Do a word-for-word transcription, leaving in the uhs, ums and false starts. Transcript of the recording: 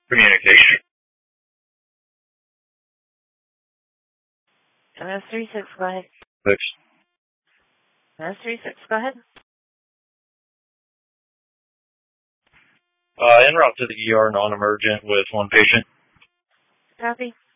Communication. M S three six, go ahead. Six. M S three six, go ahead. Uh, en route to the E R, non-emergent with one patient. Copy.